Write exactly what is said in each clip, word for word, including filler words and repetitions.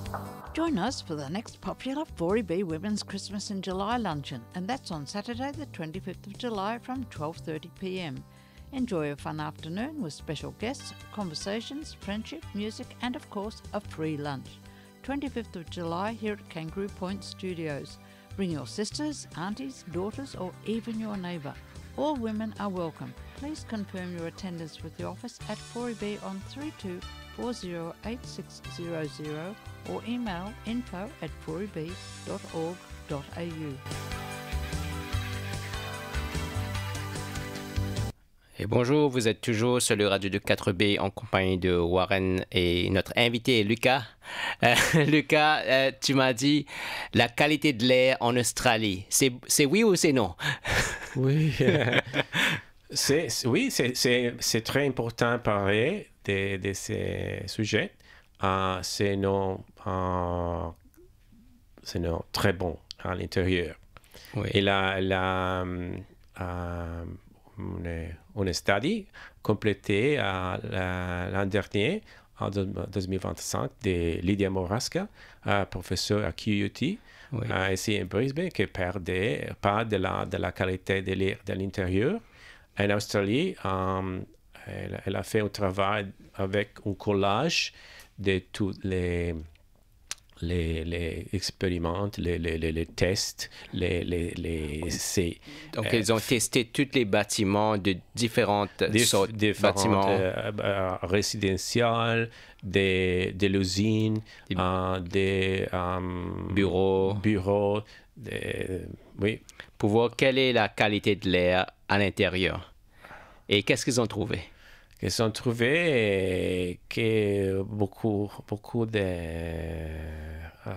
Join us for the next popular four E B Women's Christmas in July luncheon, and that's on Saturday the twenty-fifth of July from twelve thirty p m. Enjoy a fun afternoon with special guests, conversations, friendship, music and of course a free lunch. twenty-fifth of July here at Kangaroo Point Studios. Bring your sisters, aunties, daughters or even your neighbour. All women are welcome. Please confirm your attendance with the office at four E B on three two four zero eight six zero zero or email info at four e b dot org dot a u. Et bonjour, vous êtes toujours sur le radio de quatre B en compagnie de Warren et notre invité Lucas. Euh, Lucas, euh, tu m'as dit la qualité de l'air en Australie. C'est, c'est oui ou c'est non? Oui, c'est, oui, c'est, c'est, c'est très important de parler de, de ces sujets. Uh, c'est non, uh, c'est non très bon à l'intérieur. Oui. Et la, la uh, une, une study complétée uh, l'an dernier, en deux mille vingt-cinq, de Lydia Moraska, uh, professeure à Q U T, oui. uh, ici à Brisbane, qui perdait pas de la, de la qualité de l'air de l'intérieur. En Australie, um, elle, elle a fait un travail avec un collage de tous les, les, les expériments, les, les, les, les tests, les, les, les essais. Donc, euh, ils ont testé tous les bâtiments de différentes des, sortes de bâtiments. Euh, euh, résidentiels, de, de l'usine, des euh, des um, bureaux. bureaux des, oui. Pour voir quelle est la qualité de l'air à l'intérieur. Et qu'est-ce qu'ils ont trouvé? Ils ont trouvé que beaucoup, beaucoup de... Euh,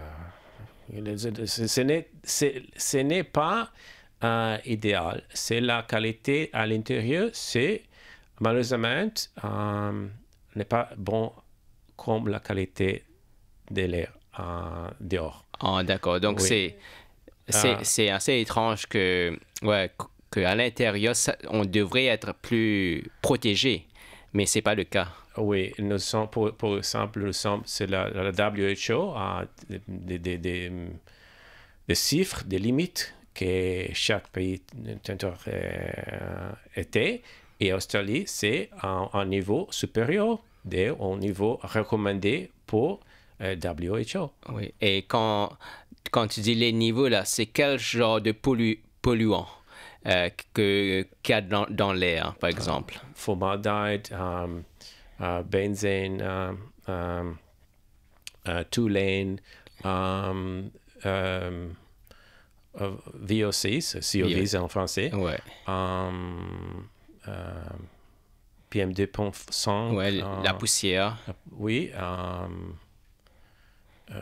ce, n'est, ce n'est pas euh, idéal. C'est la qualité à l'intérieur, c'est malheureusement euh, n'est pas bon comme la qualité de l'air euh, dehors. Ah, d'accord. Donc, oui. c'est, c'est, ah. c'est assez étrange que... Ouais, qu'à l'intérieur, ça, on devrait être plus protégé, mais ce n'est pas le cas. Oui, nous sommes, pour, pour exemple, nous sommes, c'est la, la W H O a des, des, des, des chiffres, des limites que chaque pays euh, était, et Australie, c'est un, un niveau supérieur, de, un niveau recommandé pour euh, W H O. Oui, et quand, quand tu dis les niveaux, là, c'est quel genre de pollu, polluant? Euh, que, qu'il y a dans, dans l'air, par exemple. Uh, formaldehyd, um, uh, benzène, um, um, uh, toluène, um, um, uh, V O six, C O six en français. Ouais. Um, uh, P M deux point cinq. Ouais, uh, la poussière. Uh, oui. Um, uh,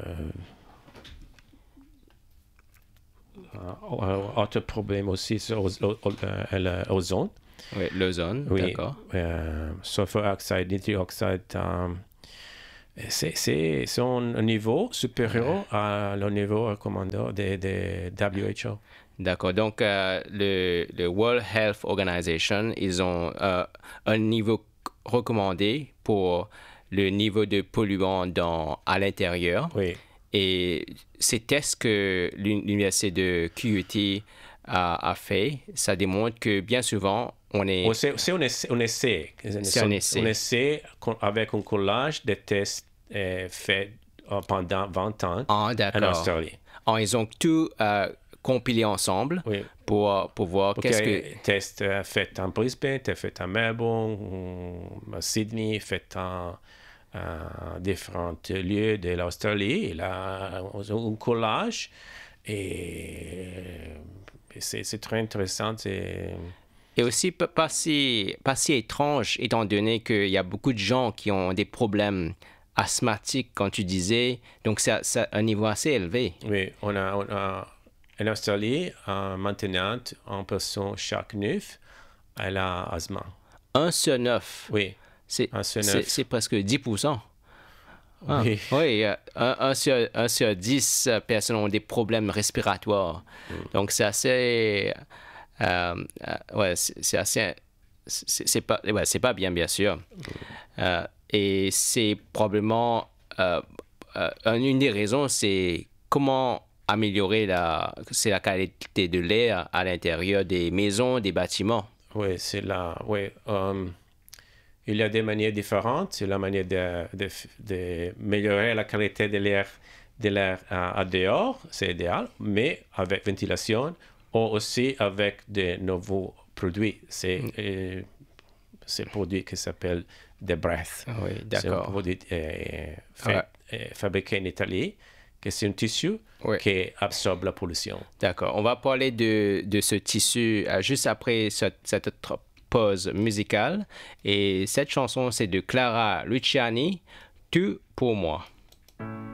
Uh, autre problème aussi, c'est l'ozone. Oui, l'ozone, oui, d'accord. Euh, sulfur oxide, nitric oxide, um, c'est, c'est, c'est un niveau supérieur ouais. à le niveau recommandé de, de W H O. D'accord. Donc, euh, le, le World Health Organization, ils ont euh, un niveau recommandé pour le niveau de polluants dans, à l'intérieur. Oui. Et ces tests que l'université de Q U T a, a fait, ça démontre que bien souvent, on est... Oh, c'est, c'est un essai. Un essai. C'est un essai. Un essai avec un collage de tests euh, faits pendant vingt ans ah, d'accord. en Australie. Ah, ils ont tout euh, compilé ensemble oui. pour, pour voir okay. qu'est-ce que... Tests euh, faits en Brisbane, tests faits en Melbourne, à Sydney, faits en... Euh, différents lieux de l'Australie. Il a un collage et, et c'est, c'est très intéressant. C'est... Et aussi pas si, pas si étrange, étant donné qu'il y a beaucoup de gens qui ont des problèmes asthmatiques, comme tu disais. Donc, c'est, c'est un niveau assez élevé. Oui, on a, on a en Australie, euh, maintenant, une personne chaque neuf, elle a asthme. Un sur neuf? Oui. C'est, c'est, c'est presque dix pour cent. Ah, oui, oui un, un, sur, un sur dix personnes ont des problèmes respiratoires. Mm. Donc, c'est assez... Euh, euh, ouais, c'est, c'est assez... C'est, c'est, pas, ouais, c'est pas bien, bien sûr. Mm. Euh, et c'est probablement euh, euh, une des raisons, c'est comment améliorer la, c'est la qualité de l'air à l'intérieur des maisons, des bâtiments. Oui, c'est là. Oui, um, il y a des manières différentes. C'est la manière de, de, de améliorer la qualité de l'air, de l'air à, à dehors, c'est idéal, mais avec ventilation ou aussi avec de nouveaux produits. C'est mm. euh, c'est le produit qui s'appelle The Breath. Oui, d'accord. C'est un produit euh, fait, ouais. euh, fabriqué en Italie, que c'est un tissu oui. qui absorbe la pollution. D'accord. On va parler de, de ce tissu euh, juste après cette, cette pause musicale. Et cette chanson, c'est de Clara Luciani, « Tout pour moi ».